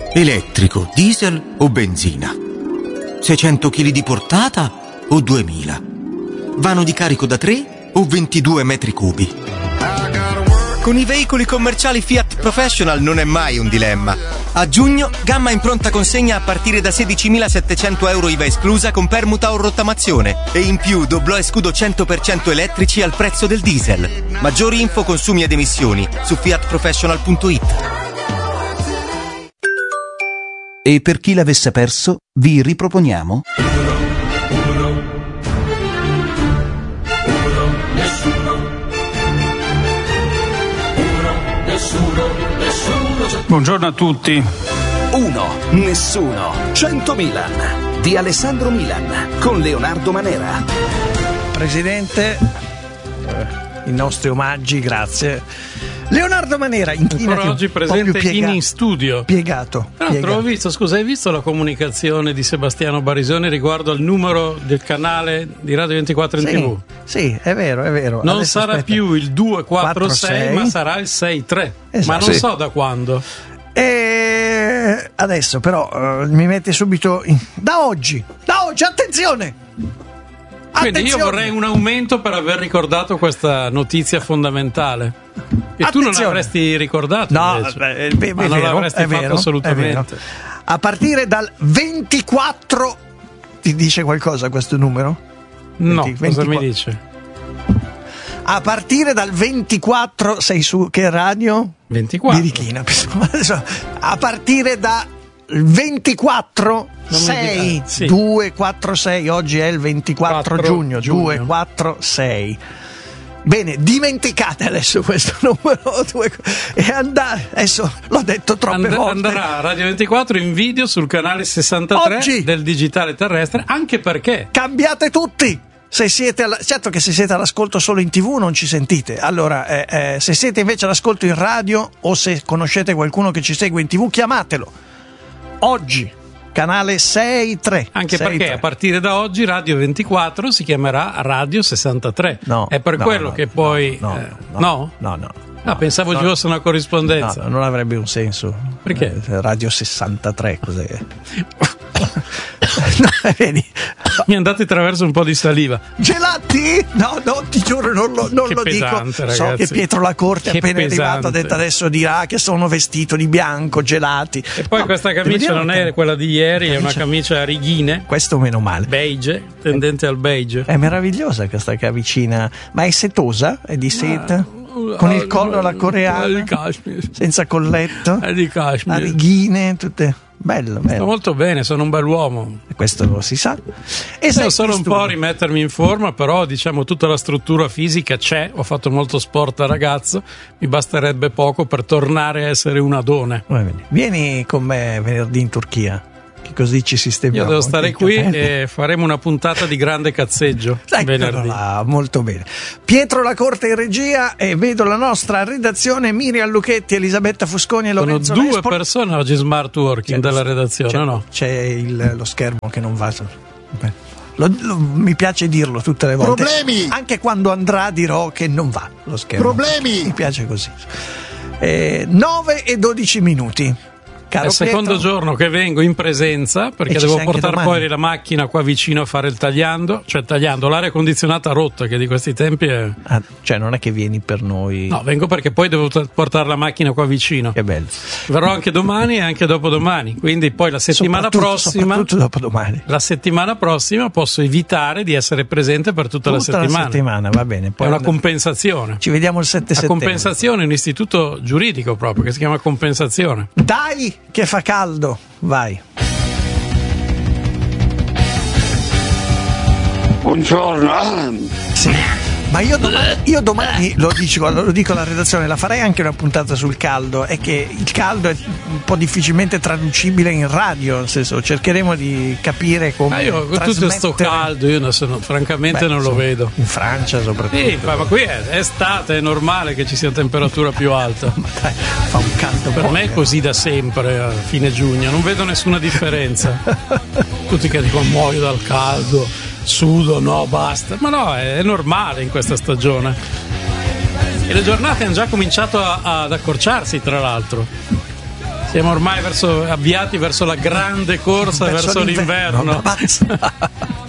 Elettrico, diesel o benzina? 600 kg di portata o 2000? Vano di carico da 3 o 22 metri cubi? Con i veicoli commerciali Fiat Professional non è mai un dilemma. A giugno, gamma in pronta consegna a partire da 16.700 euro IVA esclusa con permuta o rottamazione. E in più doblò e scudo 100% elettrici al prezzo del diesel. Maggiori info, consumi ed emissioni su fiatprofessional.it. E per chi l'avesse perso, vi riproponiamo Buongiorno a tutti. 1, nessuno, 100 Milan di Alessandro Milan con Leonardo Manera. Presidente, i nostri omaggi, grazie. Leonardo Manera, ancora oggi presente in studio. Piegato. Ho visto, scusa, hai visto la comunicazione di Sebastiano Barisoni riguardo al numero del canale di Radio 24 in TV? Sì, è vero. Non adesso sarà più il 246, ma sarà il 63. Esatto. Ma non so da quando. E adesso però mi mette subito da oggi, attenzione! Quindi io vorrei un aumento per aver ricordato questa notizia fondamentale. E tu non l'avresti ricordato? No, ma non l'avresti fatto assolutamente. A partire dal 24 ti dice qualcosa questo numero? No, 24. cosa mi dice? A partire dal 24 sei su che radio? 24. Birichina. A partire da 24 6 sì. 246, oggi è il 24 giugno 246. Bene, dimenticate adesso questo numero e adesso l'ho detto troppe volte. Andrà a Radio 24 in video sul canale 63 oggi, del digitale terrestre, anche perché cambiate tutti. Certo che se siete all'ascolto solo in TV non ci sentite. Allora, se siete invece all'ascolto in radio o se conoscete qualcuno che ci segue in TV, chiamatelo. Oggi, canale 63. Anche perché a partire da oggi Radio 24 si chiamerà Radio 63. No, è per quello che poi... No. Pensavo ci fosse una corrispondenza. No, non avrebbe un senso. Perché? Radio 63, cos'è? Vedi. Mi andate attraverso un po' di saliva. Gelati? No, ti giuro, non lo pesante, dico. So che Pietro Lacorte appena arrivato ha detto adesso dirà che sono vestito di bianco, gelati. E poi questa camicia non è quella di ieri, è una camicia a righine. Questo meno male. Beige, tendente al beige. È meravigliosa questa camicina, ma è setosa? È di seta? Con il collo alla coreana? Di cashmere. Senza colletto? È di cashmere. A righine, tutte... Bello. Sto molto bene, sono un bell'uomo. Questo lo si sa. E devo solo un po' rimettermi in forma, però diciamo tutta la struttura fisica c'è. Ho fatto molto sport da ragazzo, mi basterebbe poco per tornare a essere un adone. Vieni con me venerdì in Turchia, che così ci sistemiamo. Io devo stare qui e faremo una puntata di grande cazzeggio venerdì. Là, molto bene. Pietro Lacorte in regia e vedo la nostra redazione, Miriam Lucchetti, Elisabetta Fusconi e Lorenzo Sono due Nespoli. persone oggi smart working della redazione, no? C'è lo schermo che non va. Mi piace dirlo tutte le volte. Problemi! Anche quando andrà dirò che non va lo schermo. Problemi! Mi piace così. 9 e 12 minuti. È il secondo giorno che vengo in presenza perché devo portare poi la macchina qua vicino a fare il tagliando, l'aria condizionata rotta, che di questi tempi è... cioè non è che vieni per noi. No, vengo perché poi devo portare la macchina qua vicino. Che bello. Verrò anche domani e anche dopodomani, quindi poi la settimana prossima, soprattutto dopodomani. La settimana prossima posso evitare di essere presente per tutta la settimana, va bene. Poi è una compensazione. Ci vediamo il 7 settembre. La compensazione è un istituto giuridico proprio che si chiama compensazione. Dai che fa caldo, vai. Buongiorno. Sì. Ma io domani lo dico alla redazione, la farei anche una puntata sul caldo. È che il caldo è un po' difficilmente traducibile in radio, nel senso cercheremo di capire come. Io con tutto questo caldo francamente non lo vedo. In Francia soprattutto. Sì, ma qui è estate, è normale che ci sia temperatura più alta. Ma dai, fa un caldo. Per me è così da sempre a fine giugno, non vedo nessuna differenza. Tutti che dicono muoio dal caldo. Sudo, no, basta. Ma no, è normale in questa stagione. E le giornate hanno già cominciato ad accorciarsi, tra l'altro. Siamo ormai avviati verso la grande corsa, verso l'inverno.